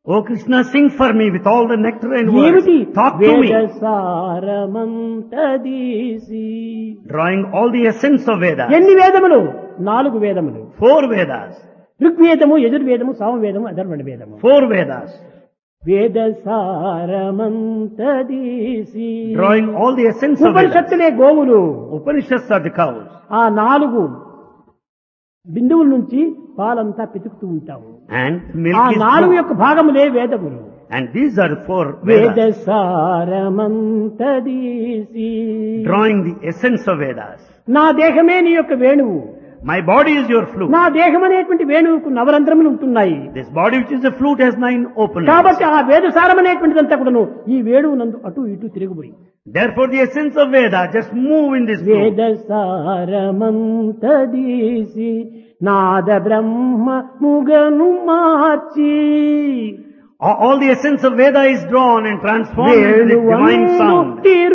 Oh Krishna, sing for me with all the nectar and words. ఏమిటి Talk to me. వేదసారమంతదీసి. Drawing all the essence of Vedas. ఎన్ని వేదములు? 4 వేదములు. 4 Vedas. ఋగ్వేదము, యజుర్వేదము, సామవేదము, అధర్వణ వేదము. 4 Vedas. వేదసారమంతదీసి. Drawing all the essence of Vedas. ఉపనిషత్తులే గోవులు. Upanishads are the cows. ఆ 4 బిందువుల నుంచి పాలంతా పితుకుతూ ఉంటాము. And ఆ milk is 4 flowing. యొక్క భాగములే వేదములు. And these are 4 Vedas. వేదసారమంతదీసి. Drawing the essence of Vedas. నా దేహమే నీ యొక్క వేణువు. My body is your flute. నా దేహం అనేటువంటి వేణువుకు నవరంధ్రములు ఉంటున్నాయి. This body which is a flute has 9 openings. కాబట్టి ఆ వేదసారం అనేటువంటిదంతా కూడాను ఈ వేణువు నందు అటు ఇటు తిరుగుబోయి. Therefore the essence of Veda just move in this flute. వేదసారమంతదీసి Nada Brahma ముగను March. All the essence of Veda is drawn and transformed into the divine sound.